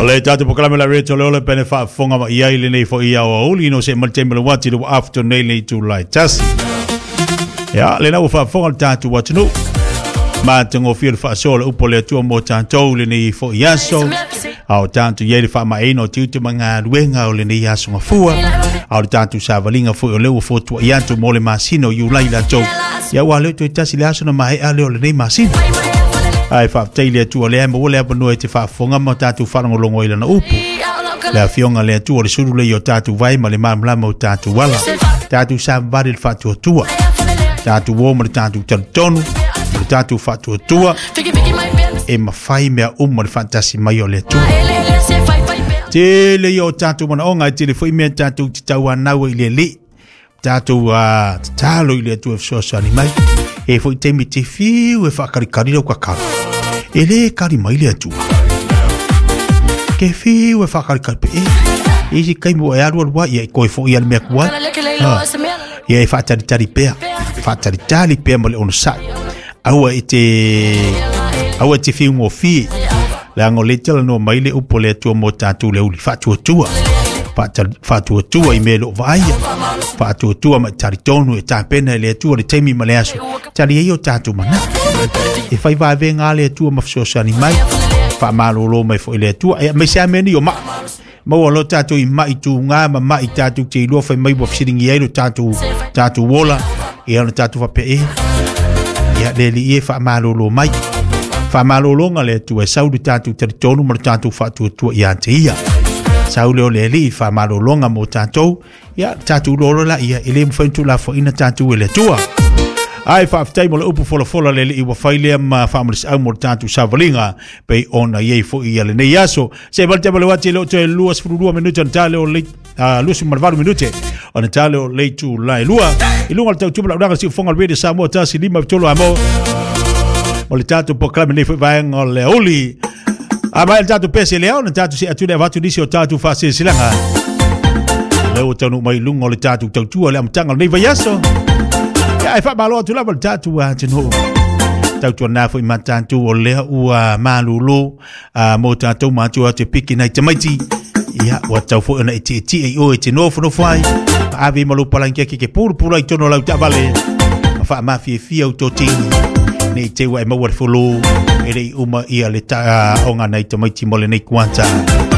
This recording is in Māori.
Ole tatu pokalame la reto le ole pene fa fonga ma ia ile nei fo ia o uli no se maltemelo wati do after nei to light tas. Ya le na fa fonga tatu watino. Ma tengo fil fa solo upole tu mo tanto le nei fo iaso. Au tanto ye fa ma eno titu manga luenga o le nei iaso mafua. Au tanto sa valinga fo o le fo tu iato mole masino you laila to. Ya wale to tasi le aso na mai ale o le nei masino. Ai fa taile tu le mo le no e te fa fonga mo tatu fa ngolongo ile na upu le fionga le tu le suru le yo tatu vai ma le mamla mo tatu wala tatu sa vale il fatu tua tatu wo mo tatu tonu tatu fatu tua e ma fai me mo le fantasi mai o le tu te le yo tatu mo onga te le foi me tatu tawa na we le tatu talo ile tu so so ni mai e foi te mi te fiu e fa karikari kwa ka ele kari mai le tu ke fiu e fa karikari pe e si kai mo ya ro wa ye ko fo ya me kwa ye fa tari pe mo le on sa awa te fiu mo fi la ngole tele no mai le upole tu mo tatu le uli fa tu i melo vai fatu tua ma taritonu e tapena le tua le temi maleaso tari yo tatu mana e fai vai venga le tua mafsosa ni mai fa malolo mai fo le tua e me sa meni yo ma mo lo tatu i mai tu nga ma i tatu te lo fai mai bo siringi e lo tatu wola e ana tatu fa pe e ya le li e fa malolo mai fa malolo nga le tua saudu tatu taritonu ma tatu fatu tua ya te ia Sauleo le li fa malolonga mo tatou ya tatu lolo la ia ele mfentu la fo ina tatu ele tua ai fa ftai mo le upu fola le li wa faile ma families au mo tatu savalinga pe ona ye fo ia le ne yaso se valte mo le wati lo te luas furua minuto tale o le lusi marvaru minute ona tale o le tu la lua ilunga tau tubla udanga si fonga rede sa mo tasi lima tolo amo o le tatu proclame le vai ngol oli Ama el tatu pese leo na tatu si atu le vatu disi o tatu fa se silanga. Leo tanu mai lungo le tatu tau le amtanga nei vayaso. Ya fa malo tu la tatu a tino. Tatu na fo matatu o le u malulu mo tatu matu te piki na tamaiti. Ya wa tau fo na ti o te no fo fai. Ave malu palanke ke puru ai tono la tabale. Fa mafia o totini. Nei te wa e maua folo e rei uma ia le ta onga nei te maiti mole nei kuanta